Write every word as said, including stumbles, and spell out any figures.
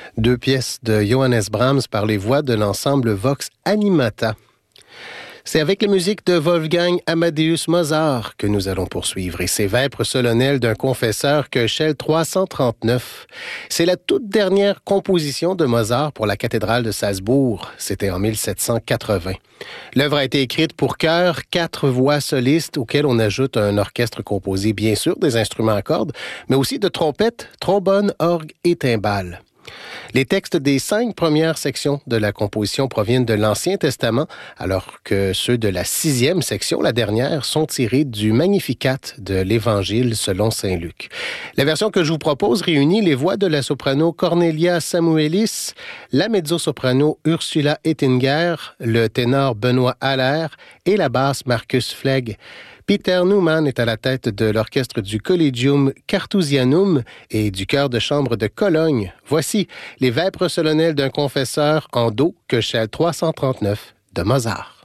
Deux pièces de Johannes Brahms par les voix de l'ensemble Vox Animata. C'est avec la musique de Wolfgang Amadeus Mozart que nous allons poursuivre et c'est Vêpres solennelles d'un confesseur que Shell trois cent trente-neuf. C'est la toute dernière composition de Mozart pour la cathédrale de Salzbourg. C'était en mille sept cent quatre-vingts. L'œuvre a été écrite pour chœur, quatre voix solistes auxquelles on ajoute un orchestre composé bien sûr des instruments à cordes, mais aussi de trompettes, trombones, orgues et timbales. Les textes des cinq premières sections de la composition proviennent de l'Ancien Testament, alors que ceux de la sixième section, la dernière, sont tirés du Magnificat de l'Évangile selon saint Luc. La version que je vous propose réunit les voix de la soprano Cornelia Samuelis, la mezzo-soprano Ursula Ettinger, le ténor Benoît Haller et la basse Marcus Flegg. Peter Neumann est à la tête de l'orchestre du Collegium Carthusianum et du chœur de chambre de Cologne. Voici les Vêpres solennelles d'un confesseur en do que Shell trois cent trente-neuf de Mozart.